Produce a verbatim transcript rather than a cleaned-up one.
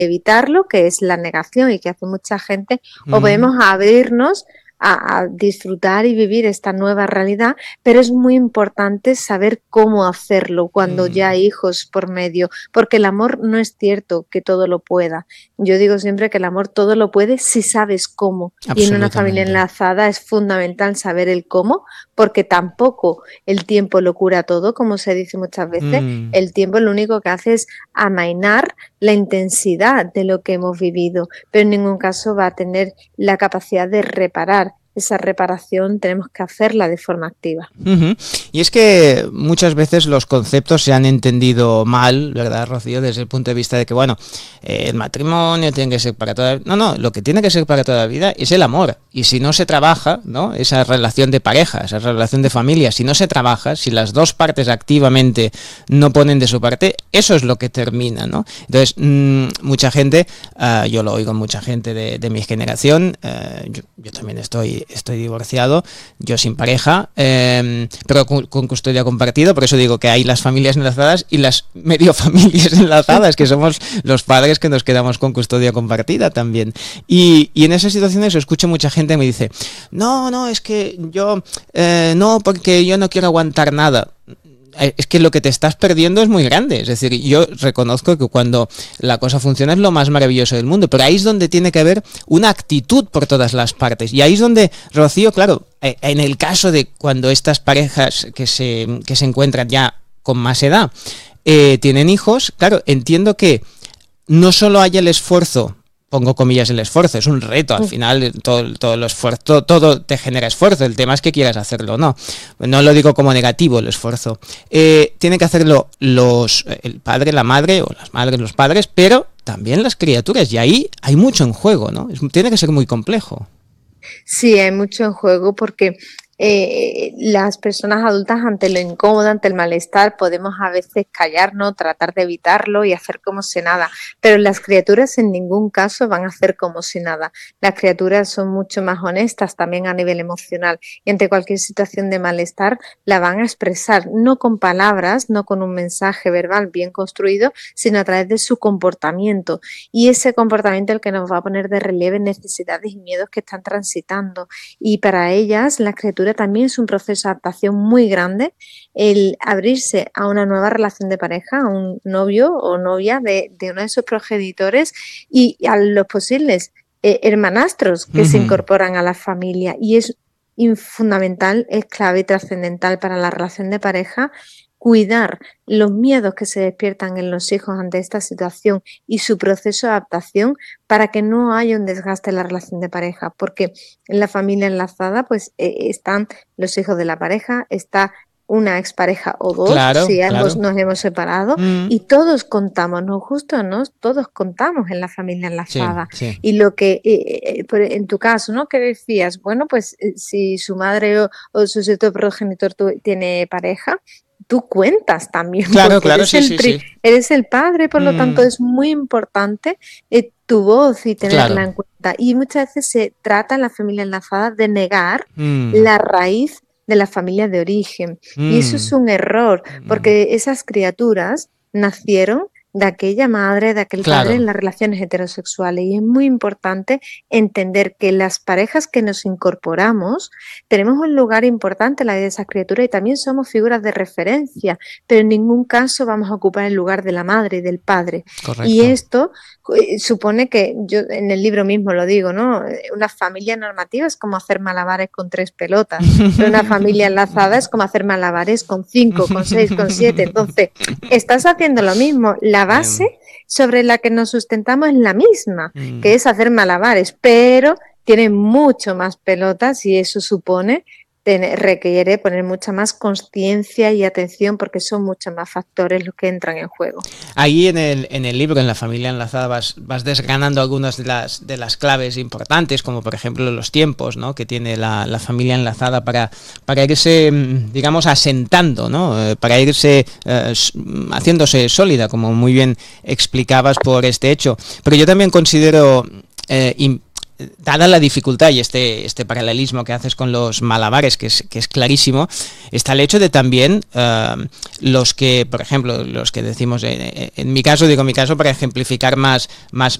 evitarlo, que es la negación y que hace mucha gente, Mm. o podemos abrirnos a, a disfrutar y vivir esta nueva realidad, pero es muy importante saber cómo hacerlo cuando Mm. ya hay hijos por medio, porque el amor no es cierto que todo lo pueda. Yo digo siempre que el amor todo lo puede si sabes cómo, y en una familia Absolutamente. enlazada es fundamental saber el cómo, porque tampoco el tiempo lo cura todo, como se dice muchas veces. Mm. El tiempo lo único que hace es amainar la intensidad de lo que hemos vivido, pero en ningún caso va a tener la capacidad de reparar. Esa reparación tenemos que hacerla de forma activa. Uh-huh. Y es que muchas veces los conceptos se han entendido mal, ¿verdad, Rocío? Desde el punto de vista de que, bueno, eh, el matrimonio tiene que ser para toda la vida. No, no, lo que tiene que ser para toda la vida es el amor. Y si no se trabaja, ¿no? Esa relación de pareja, esa relación de familia, si no se trabaja, si las dos partes activamente no ponen de su parte, eso es lo que termina, ¿no? Entonces, mmm, mucha gente, uh, yo lo oigo en mucha gente de, de mi generación, uh, yo, yo también estoy estoy divorciado, yo sin pareja, eh, pero con, con custodia compartida, por eso digo que hay las familias enlazadas y las medio familias enlazadas, que somos los padres que nos quedamos con custodia compartida también. Y, y en esas situaciones escucho mucha gente que me dice, no, no, es que yo, eh, no, porque yo no quiero aguantar nada. Es que lo que te estás perdiendo es muy grande. Es decir, yo reconozco que cuando la cosa funciona es lo más maravilloso del mundo, pero ahí es donde tiene que haber una actitud por todas las partes. Y ahí es donde, Rocío, claro, en el caso de cuando estas parejas que se, que se encuentran ya con más edad eh, tienen hijos, claro, entiendo que no solo haya el esfuerzo, pongo comillas el esfuerzo, es un reto, al final todo, todo el esfuerzo, todo, todo te genera esfuerzo, el tema es que quieras hacerlo o no, no lo digo como negativo el esfuerzo, eh, tienen que hacerlo los, el padre, la madre, o las madres, los padres, pero también las criaturas, y ahí hay mucho en juego, ¿no? Es, tiene que ser muy complejo. Sí, hay mucho en juego porque eh, las personas adultas ante lo incómodo, ante el malestar, podemos a veces callarnos, tratar de evitarlo y hacer como si nada, pero las criaturas en ningún caso van a hacer como si nada. Las criaturas son mucho más honestas también a nivel emocional y ante cualquier situación de malestar la van a expresar, no con palabras, no con un mensaje verbal bien construido, sino a través de su comportamiento, y ese comportamiento es el que nos va a poner de relieve necesidades y miedos que están transitando, y para ellas las criaturas también es un proceso de adaptación muy grande el abrirse a una nueva relación de pareja, a un novio o novia de, de uno de sus progenitores y a los posibles eh, hermanastros que uh-huh. se incorporan a la familia, y es fundamental, es clave y trascendental para la relación de pareja cuidar los miedos que se despiertan en los hijos ante esta situación y su proceso de adaptación para que no haya un desgaste en la relación de pareja, porque en la familia enlazada pues eh, están los hijos de la pareja, está una expareja o dos, claro, si claro. ambos nos hemos separado, mm. y todos contamos, no justo, ¿no? Todos contamos en la familia enlazada. Sí, sí. Y lo que, eh, en tu caso, ¿no? ¿Qué decías? Bueno, pues si su madre o, o su cierto progenitor tu, tiene pareja, tú cuentas también, claro, porque claro, eres, sí, el sí, pri- sí. eres el padre, por lo Mm. tanto es muy importante eh, tu voz y tenerla claro. en cuenta. Y muchas veces se trata en la familia enlazada de negar mm. la raíz de la familia de origen. Mm. Y eso es un error, porque mm. esas criaturas nacieron de aquella madre, de aquel claro. padre en las relaciones heterosexuales, y es muy importante entender que las parejas que nos incorporamos tenemos un lugar importante en la vida de esas criaturas y también somos figuras de referencia, pero en ningún caso vamos a ocupar el lugar de la madre y del padre. Correcto. Y esto eh, supone que, yo en el libro mismo lo digo, ¿no? Una familia normativa es como hacer malabares con tres pelotas, pero una familia enlazada es como hacer malabares con cinco, con seis, con siete. Entonces, estás haciendo lo mismo. La La base sobre la que nos sustentamos es la misma, mm. que es hacer malabares, pero tiene mucho más pelotas y eso supone, tener, requiere poner mucha más conciencia y atención porque son muchos más factores los que entran en juego. Ahí en el, en el libro, en la familia enlazada, vas, vas desgranando algunas de las, de las claves importantes, como por ejemplo los tiempos, ¿no? que tiene la, la familia enlazada para, para irse, digamos, asentando, ¿no? para irse eh, haciéndose sólida, como muy bien explicabas por este hecho. Pero yo también considero eh, dada la dificultad y este, este paralelismo que haces con los malabares, que es, que es clarísimo, está el hecho de también uh, los que, por ejemplo, los que decimos, en, en mi caso, digo mi caso para ejemplificar más, más